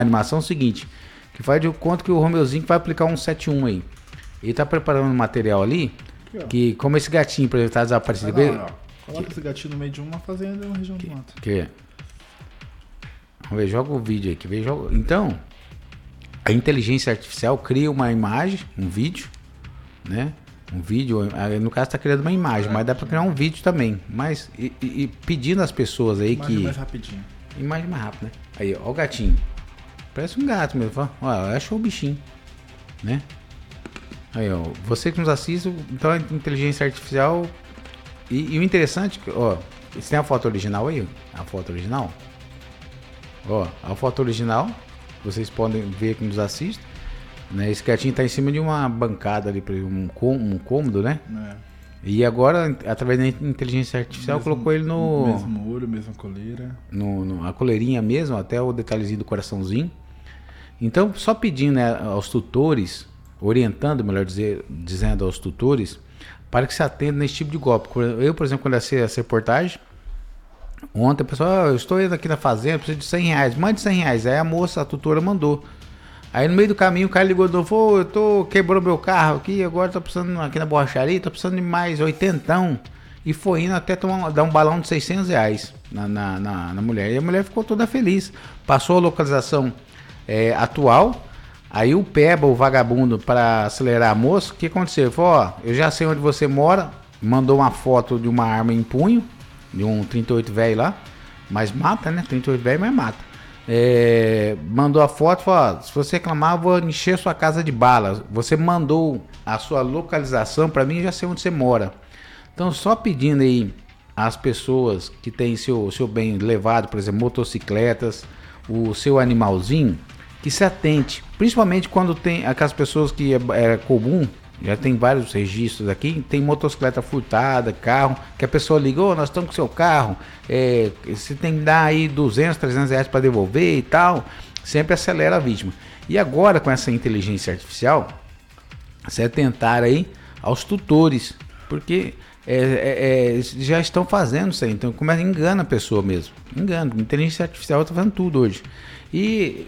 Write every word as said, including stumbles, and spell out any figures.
animação é o seguinte, que faz de conta que o Romeuzinho vai aplicar um sete um aí. Ele tá preparando um material ali, Aqui, que como esse gatinho, por exemplo, tá desaparecido. Não, não, coloca que... esse gatinho no meio de uma fazenda e uma região que, do mato. Que... Vamos ver, joga o vídeo aqui. Vê, joga... Então, a inteligência artificial cria uma imagem, um vídeo, né? Um vídeo, no caso está criando uma imagem, é, mas dá para criar um vídeo também. Mas, e, e, e pedindo às pessoas aí imagem que... mais rapidinho. Imagem mais rápida, né? Aí, ó o gatinho. Parece um gato mesmo. Ó, achou o bichinho, né? Aí, ó, você que nos assiste, então a inteligência artificial... E, e o interessante, ó, você tem a foto original aí? A foto original? Ó, a foto original, vocês podem ver que nos assiste, né? Esse gatinho tá em cima de uma bancada ali, um, um cômodo, né? É. E agora, através da inteligência artificial, mesmo, colocou ele no... Mesmo olho, mesma coleira. No, no, a coleirinha mesmo, até o detalhezinho do coraçãozinho. Então, só pedindo, né, aos tutores, orientando, melhor dizer, dizendo aos tutores, para que se atendam nesse tipo de golpe. Eu, por exemplo, quando eu essa reportagem, ontem, o pessoal, oh, eu estou indo aqui na fazenda, preciso de cem reais, mande cem reais. Aí a moça, a tutora, mandou. Aí no meio do caminho o cara ligou de novo, oh, eu tô quebrou meu carro aqui, agora tô precisando aqui na borracharia, tô precisando de mais oitentão. E foi indo até tomar, dar um balão de seiscentos reais na, na, na, na mulher. E a mulher ficou toda feliz. Passou a localização é, atual. Aí o Peba, o vagabundo, para acelerar a moça, o que aconteceu? Ele falou, ó, eu já sei onde você mora. Mandou uma foto de uma arma em punho, de um trinta e oito velho lá. Mas mata, né? trinta e oito velho, mas mata. É, mandou a foto, falou, ó, se você reclamar, eu vou encher sua casa de bala. Você mandou a sua localização para mim, já sei onde você mora. Então, só pedindo aí às pessoas que têm seu, seu bem levado, por exemplo, motocicletas, o seu animalzinho, que se atente, principalmente quando tem aquelas pessoas que é, é comum, já tem vários registros aqui, tem motocicleta furtada, carro, que a pessoa liga, oh, nós estamos com seu carro, é, você tem que dar aí duzentos, trezentos reais para devolver e tal, sempre acelera a vítima. E agora com essa inteligência artificial, se atentar aí aos tutores, porque é, é, é, já estão fazendo isso aí, então como é, engana a pessoa mesmo, engana, a inteligência artificial está fazendo tudo hoje. E